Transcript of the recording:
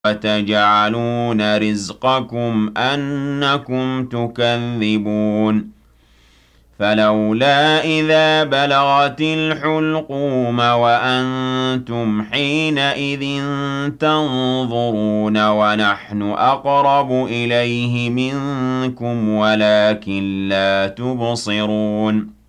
وَتَجْعَلُونَ رِزْقَكُمْ أَنَّكُمْ تُكَذِّبُونَ فَلَوْلَا إِذَا بَلَغَتِ الْحُلْقُومَ وَأَنتُمْ حِينَئِذٍ تَنظُرُونَ وَنَحْنُ أَقْرَبُ إِلَيْهِ مِنكُمْ وَلَٰكِن لَّا تُبْصِرُونَ